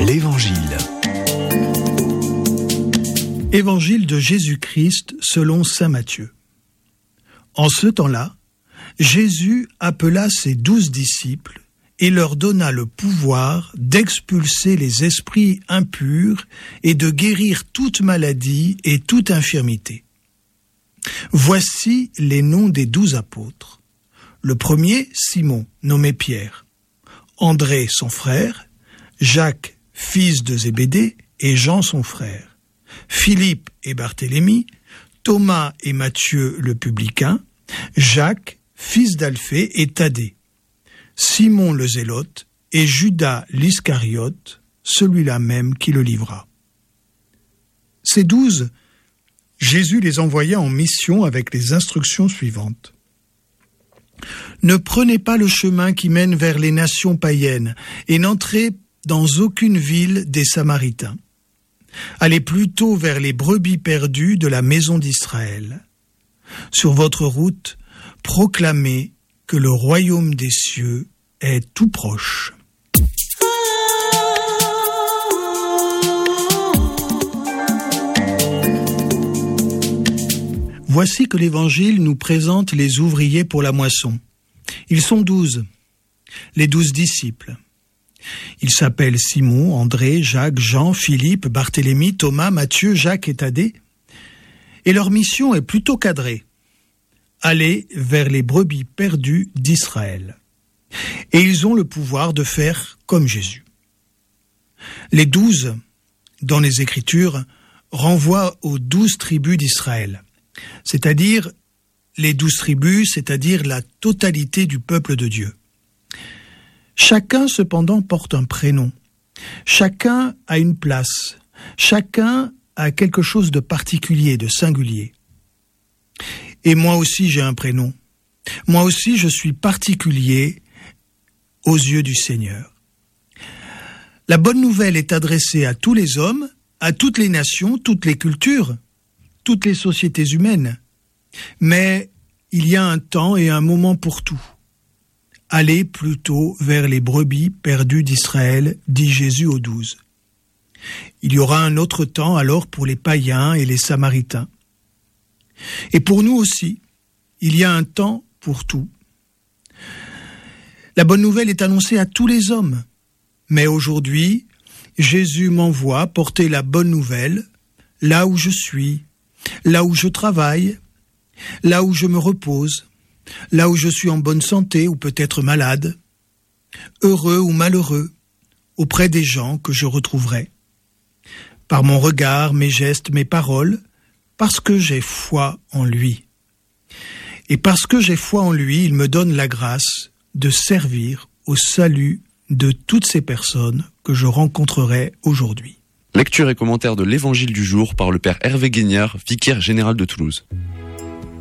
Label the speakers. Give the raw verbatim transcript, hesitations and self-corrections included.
Speaker 1: L'Évangile. Évangile de Jésus-Christ selon saint Matthieu. En ce temps-là, Jésus appela ses douze disciples et leur donna le pouvoir d'expulser les esprits impurs et de guérir toute maladie et toute infirmité. Voici les noms des douze apôtres. Le premier, Simon, nommé Pierre. André, son frère. Jacques, fils de Zébédée, et Jean, son frère. Philippe et Barthélemy. Thomas et Matthieu, le publicain. Jacques, fils d'Alphée, et Thaddée. Simon le Zélote et Judas l'Iscariote, celui-là même qui le livra. Ces douze, Jésus les envoya en mission avec les instructions suivantes. Ne prenez pas le chemin qui mène vers les nations païennes et n'entrez dans aucune ville des Samaritains. Allez plutôt vers les brebis perdues de la maison d'Israël. Sur votre route, proclamez que le royaume des cieux est tout proche. Voici que l'Évangile nous présente les ouvriers pour la moisson. Ils sont douze, les douze disciples. Ils s'appellent Simon, André, Jacques, Jean, Philippe, Barthélemy, Thomas, Matthieu, Jacques et Thaddée. Et leur mission est plutôt cadrée. Aller vers les brebis perdues d'Israël. Et ils ont le pouvoir de faire comme Jésus. Les douze, dans les Écritures, renvoient aux douze tribus d'Israël, c'est-à-dire les douze tribus, c'est-à-dire la totalité du peuple de Dieu. Chacun, cependant, porte un prénom. Chacun a une place. Chacun a quelque chose de particulier, de singulier. Et moi aussi, j'ai un prénom. Moi aussi, je suis particulier aux yeux du Seigneur. La bonne nouvelle est adressée à tous les hommes, à toutes les nations, toutes les cultures, toutes les sociétés humaines. Mais il y a un temps et un moment pour tout. Allez plutôt vers les brebis perdues d'Israël, dit Jésus aux douze. Il y aura un autre temps alors pour les païens et les Samaritains. Et pour nous aussi, il y a un temps pour tout. La bonne nouvelle est annoncée à tous les hommes. Mais aujourd'hui, Jésus m'envoie porter la bonne nouvelle là où je suis, là où je travaille, là où je me repose, là où je suis en bonne santé ou peut-être malade, heureux ou malheureux, auprès des gens que je retrouverai. Par mon regard, mes gestes, mes paroles, parce que j'ai foi en lui. Et parce que j'ai foi en lui, il me donne la grâce de servir au salut de toutes ces personnes que je rencontrerai aujourd'hui.
Speaker 2: Lecture et commentaire de l'Évangile du jour par le Père Hervé Guignard, vicaire général de Toulouse.